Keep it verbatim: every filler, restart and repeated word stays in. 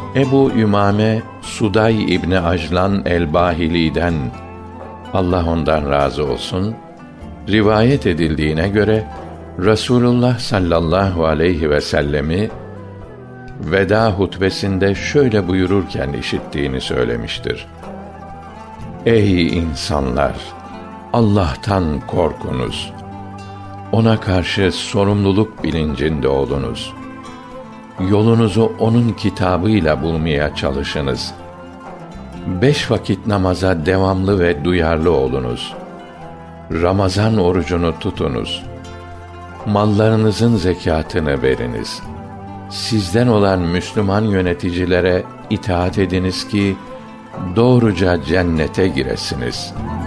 Ebu Ümame Suday İbni Ajlan el-Bahili'den, Allah ondan razı olsun, rivayet edildiğine göre Resulullah sallallahu aleyhi ve sellemi veda hutbesinde şöyle buyururken işittiğini söylemiştir: Ey insanlar! Allah'tan korkunuz. Ona karşı sorumluluk bilincinde olunuz. Yolunuzu onun kitabıyla bulmaya çalışınız. Beş vakit namaza devamlı ve duyarlı olunuz. Ramazan orucunu tutunuz. Mallarınızın zekâtını veriniz. Sizden olan Müslüman yöneticilere itaat ediniz ki doğruca cennete giresiniz.